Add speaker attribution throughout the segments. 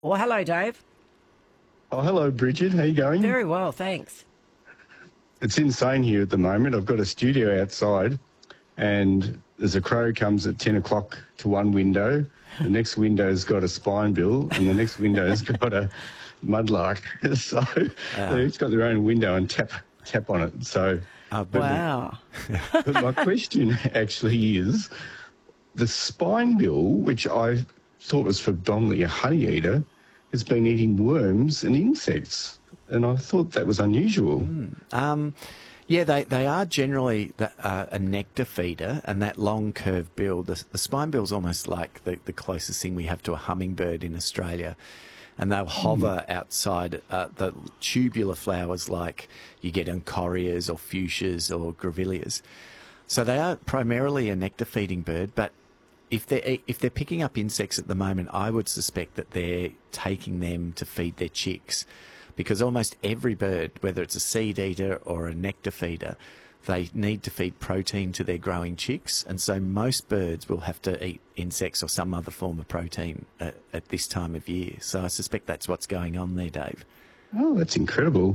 Speaker 1: Well, hello, Dave.
Speaker 2: Oh, hello, Bridget. How you going?
Speaker 1: Very well, thanks.
Speaker 2: It's insane here at the moment. I've got a studio outside, and as a crow comes at 10 o'clock to one window, the next window's got a spinebill, and the next window's got a mudlark. So they each got their own window and tap on it. So,
Speaker 1: Wow.
Speaker 2: but my question actually is, the spinebill, which I thought was predominantly a honey eater, has been eating worms and insects, and I thought that was unusual.
Speaker 3: Yeah, they are generally a nectar feeder, and that long curved bill, the spine bill is almost like the closest thing we have to a hummingbird in Australia. And they'll hover outside the tubular flowers like you get in correas or fuchsias or grevilleas. So they are primarily a nectar feeding bird, but if they're picking up insects at the moment, I would suspect that they're taking them to feed their chicks, because almost every bird, whether it's a seed eater or a nectar feeder, they need to feed protein to their growing chicks, and so most birds will have to eat insects or some other form of protein at this time of year. So I suspect that's what's going on there, Dave.
Speaker 2: Oh, that's incredible.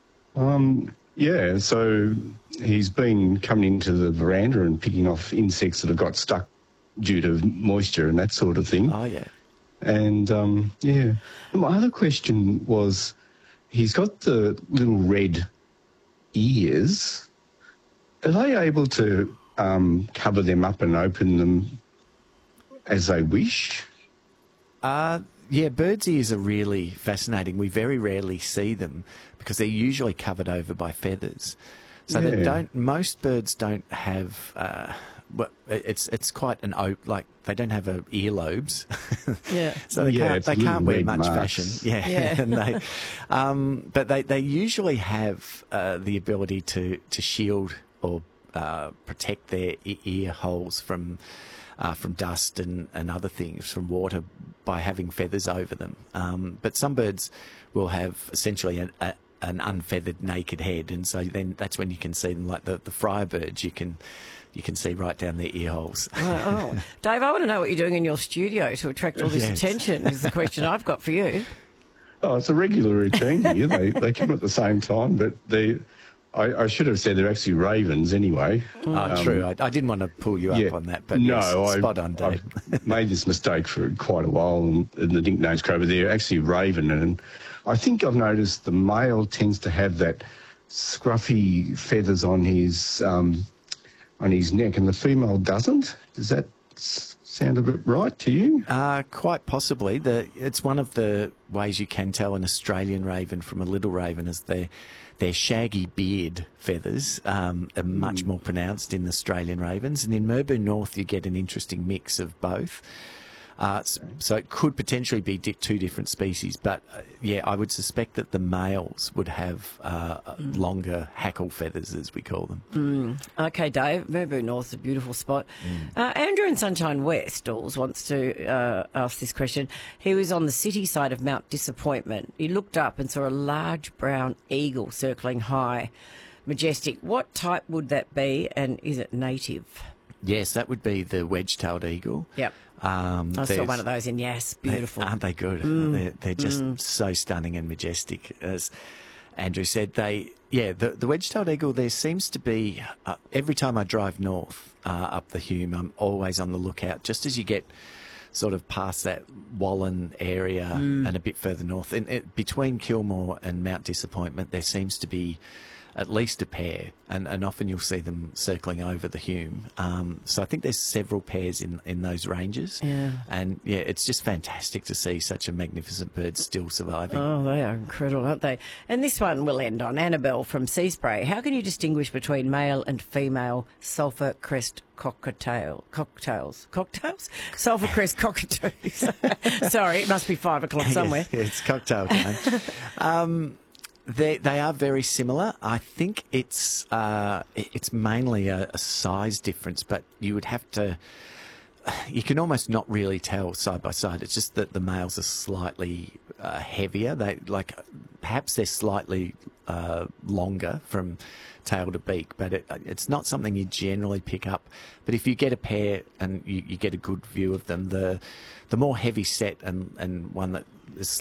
Speaker 2: Yeah, so he's been coming into the veranda and picking off insects that have got stuck due to moisture and that sort of thing.
Speaker 3: Oh, yeah.
Speaker 2: And, yeah. My other question was, he's got the little red ears. Are they able to cover them up and open them as they wish?
Speaker 3: Yeah, birds' ears are really fascinating. We very rarely see them because they're usually covered over by feathers. So most birds don't have... well, it's quite like they don't have earlobes.
Speaker 1: Yeah.
Speaker 3: So they can't wear much fashion. Yeah. And but they usually have the ability to shield or protect their ear holes from dust and other things, from water, by having feathers over them. But some birds will have essentially an unfeathered naked head, and so then that's when you can see them, like the Friarbirds. You can see right down their ear holes.
Speaker 1: Oh, Dave, I want to know what you're doing in your studio to attract all this attention, is the question I've got for you.
Speaker 2: Oh, it's a regular routine here. They come at the same time, but I should have said they're actually ravens anyway.
Speaker 3: Oh, true. I didn't want to pull you up on that, but spot on, Dave.
Speaker 2: I've made this mistake for quite a while, and the nickname's crow, but they're actually raven. And I think I've noticed the male tends to have that scruffy feathers on his neck, and the female doesn't. Does that sound a bit right to you?
Speaker 3: Quite possibly. It's one of the ways you can tell an Australian raven from a little raven is their shaggy beard feathers are much more pronounced in Australian ravens, and in Meerboom North you get an interesting mix of both. So it could potentially be two different species, but yeah, I would suspect that the males would have longer hackle feathers, as we call them.
Speaker 1: Okay, Dave, Meerboom North's a beautiful spot. Andrew in Sunshine West Stalls wants to ask this question. He was on the city side of Mount Disappointment. He looked up and saw a large brown eagle circling high, majestic. What type would that be, and is it native?
Speaker 3: Yes, that would be the wedge-tailed eagle.
Speaker 1: Yep. I saw one of those in Yass. Beautiful.
Speaker 3: Aren't they good? They're just so stunning and majestic. As Andrew said, the wedge-tailed eagle, there seems to be, every time I drive north up the Hume, I'm always on the lookout, just as you get sort of past that Wallen area and a bit further north. Between Kilmore and Mount Disappointment, there seems to be at least a pair, and often you'll see them circling over the Hume. So I think there's several pairs in those ranges.
Speaker 1: Yeah.
Speaker 3: And yeah, it's just fantastic to see such a magnificent bird still surviving.
Speaker 1: Oh, they are incredible, aren't they? And this one will end on Annabelle from Seaspray. How can you distinguish between male and female sulphur crest cocktails? Sulphur crest cockatoos. Sorry, it must be 5 o'clock somewhere.
Speaker 3: Yeah, it's cocktail time. They are very similar. I think it's mainly a size difference, but you would have to... You can almost not really tell side by side. It's just that the males are slightly heavier. Perhaps they're slightly longer from tail to beak, but it's not something you generally pick up. But if you get a pair and you get a good view of them, the more heavy set and one that there's